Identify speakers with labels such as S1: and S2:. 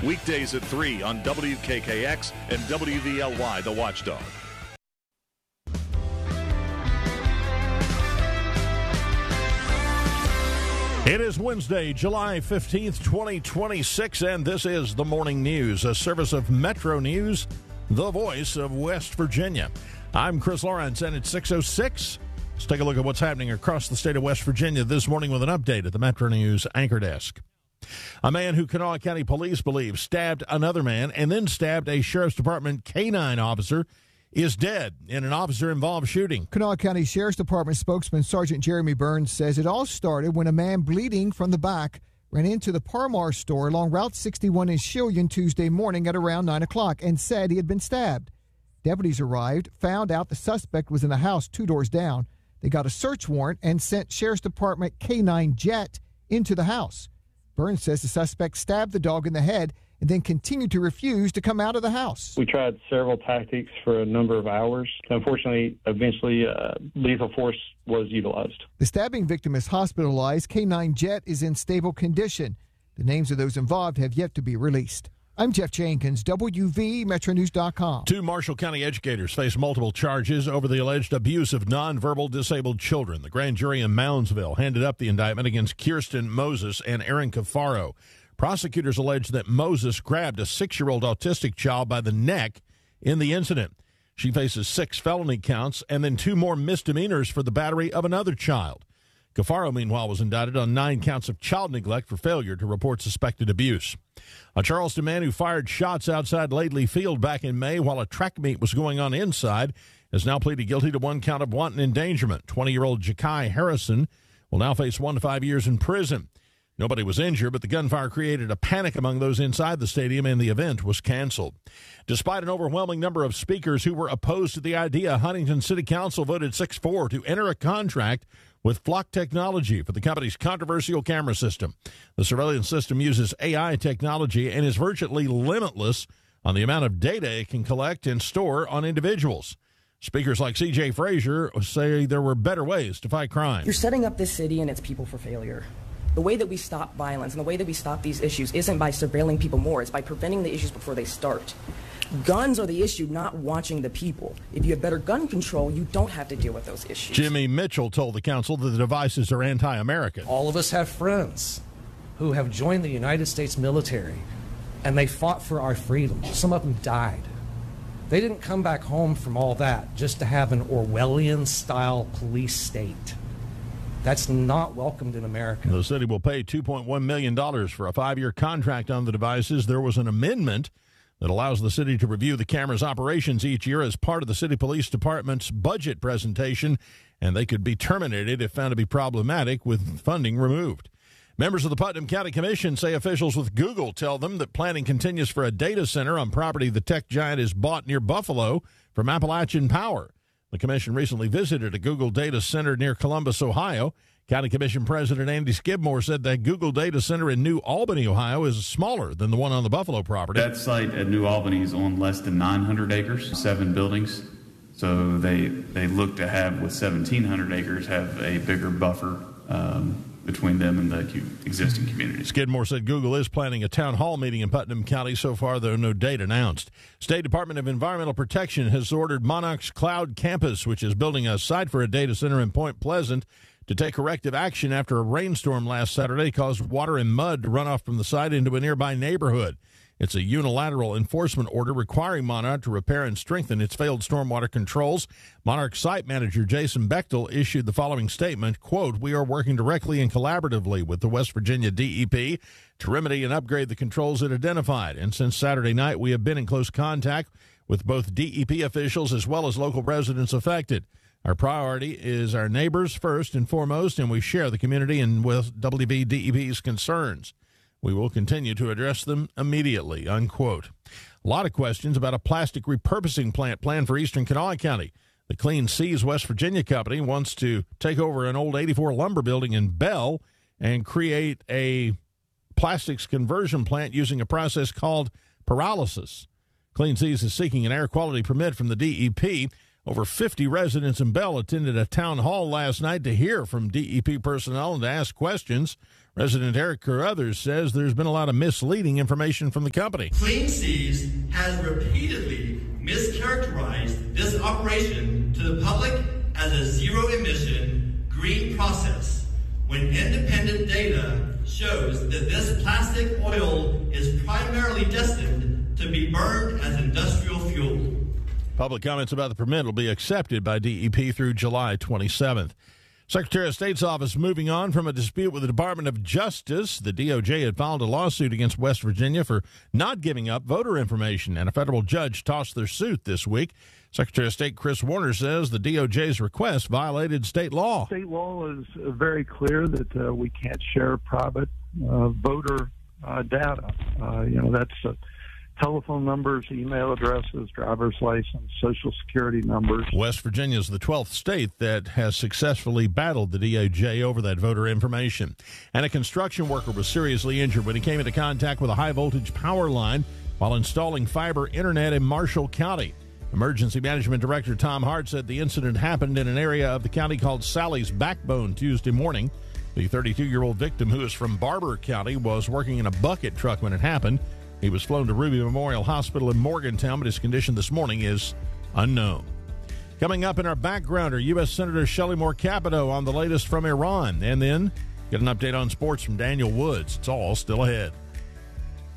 S1: Weekdays at 3 on WKKX and WVLY, The Watchdog.
S2: It is Wednesday, July 15th, 2026, and this is the Morning News, a service of Metro News, the voice of West Virginia. I'm Chris Lawrence, and it's 6:06. Let's take a look at what's happening across the state of West Virginia this morning with an update at the Metro News anchor desk. A man who Kanawha County Police believe stabbed another man and then stabbed a Sheriff's Department K-9 officer is dead in an officer-involved shooting.
S3: Kanawha County Sheriff's Department spokesman Sergeant Jeremy Burns says it all started when a man bleeding from the back ran into the Parmar store along Route 61 in Shillian Tuesday morning at around 9 o'clock and said he had been stabbed. Deputies arrived, found out the suspect was in a house 2 doors down. They got a search warrant and sent Sheriff's Department K-9 jet into the house. Burns says the suspect stabbed the dog in the head and then continued to refuse to come out of the house.
S4: We tried several tactics for a number of hours. Unfortunately, eventually, lethal force was utilized.
S3: The stabbing victim is hospitalized. K-9 jet is in stable condition. The names of those involved have yet to be released. I'm Jeff Jenkins, WVMetroNews.com.
S2: 2 Marshall County educators face multiple charges over the alleged abuse of nonverbal disabled children. The grand jury in Moundsville handed up the indictment against Kirsten Moses and Aaron Cafaro. Prosecutors allege that Moses grabbed a 6-year-old autistic child by the neck in the incident. She faces 6 felony counts and then 2 more misdemeanors for the battery of another child. Cafaro, meanwhile, was indicted on 9 counts of child neglect for failure to report suspected abuse. A Charleston man who fired shots outside Laidley Field back in May while a track meet was going on inside has now pleaded guilty to 1 count of wanton endangerment. 20-year-old Ja'Kai Harrison will now face 1 to 5 years in prison. Nobody was injured, but the gunfire created a panic among those inside the stadium, and the event was canceled. Despite an overwhelming number of speakers who were opposed to the idea, Huntington City Council voted 6-4 to enter a contract with Flock Technology for the company's controversial camera system. The surveillance system uses AI technology and is virtually limitless on the amount of data it can collect and store on individuals. Speakers like C.J. Frazier say there were better ways to fight crime.
S5: You're setting up this city and its people for failure. The way that we stop violence and the way that we stop these issues isn't by surveilling people more. It's by preventing the issues before they start. Guns are the issue, not watching the people. If you have better gun control, you don't have to deal with those issues.
S2: Jimmy Mitchell told the council that the devices are anti-American.
S6: All of us have friends who have joined the United States military, and they fought for our freedom. Some of them died. They didn't come back home from all that just to have an Orwellian-style police state. That's not welcomed in America.
S2: The city will pay $2.1 million for a 5-year contract on the devices. There was an amendment that allows the city to review the camera's operations each year as part of the city police department's budget presentation, and they could be terminated if found to be problematic with funding removed. Members of the Putnam County Commission say officials with Google tell them that planning continues for a data center on property the tech giant has bought near Buffalo from Appalachian Power. The commission recently visited a Google data center near Columbus, Ohio. County Commission President Andy Skidmore said that Google data center in New Albany, Ohio, is smaller than the one on the Buffalo property.
S7: That site at New Albany is on less than 900 acres, 7 buildings. So they look to have, with 1,700 acres, have a bigger buffer between them and the existing communities.
S2: Skidmore said Google is planning a town hall meeting in Putnam County. So far, there are no date announced. State Department of Environmental Protection has ordered Monarch's Cloud Campus, which is building a site for a data center in Point Pleasant, to take corrective action after a rainstorm last Saturday caused water and mud to run off from the site into a nearby neighborhood. It's a unilateral enforcement order requiring Monarch to repair and strengthen its failed stormwater controls. Monarch site manager Jason Bechtel issued the following statement, quote, "We are working directly and collaboratively with the West Virginia DEP to remedy and upgrade the controls it identified. And since Saturday night, we have been in close contact with both DEP officials as well as local residents affected. Our priority is our neighbors first and foremost, and we share the community and with WVDEP's concerns. We will continue to address them immediately," unquote. A lot of questions about a plastic repurposing plant planned for eastern Kanawha County. The Clean Seas West Virginia company wants to take over an old 84 lumber building in Bell and create a plastics conversion plant using a process called pyrolysis. Clean Seas is seeking an air quality permit from the DEP. Over 50 residents in Bell attended a town hall last night to hear from DEP personnel and to ask questions. Resident Eric Carruthers says there's been a lot of misleading information from the company.
S8: Clean Seas has repeatedly mischaracterized this operation to the public as a zero-emission green process, when independent data shows that this plastic oil is primarily destined to be burned as industrial fuel.
S2: Public comments about the permit will be accepted by DEP through July 27th. Secretary of State's office moving on from a dispute with the Department of Justice. The DOJ had filed a lawsuit against West Virginia for not giving up voter information, and a federal judge tossed their suit this week. Secretary of State Chris Warner says the DOJ's request violated state law.
S9: State law is very clear that we can't share private voter data. That's telephone numbers, email addresses, driver's license, Social Security numbers.
S2: West Virginia is the 12th state that has successfully battled the DOJ over that voter information. And a construction worker was seriously injured when he came into contact with a high-voltage power line while installing fiber internet in Marshall County. Emergency Management Director Tom Hart said the incident happened in an area of the county called Sally's Backbone Tuesday morning. The 32-year-old victim, who is from Barber County, was working in a bucket truck when it happened. He was flown to Ruby Memorial Hospital in Morgantown, but his condition this morning is unknown. Coming up in our backgrounder, U.S. Senator Shelley Moore Capito on the latest from Iran. And then get an update on sports from Daniel Woods. It's all still ahead.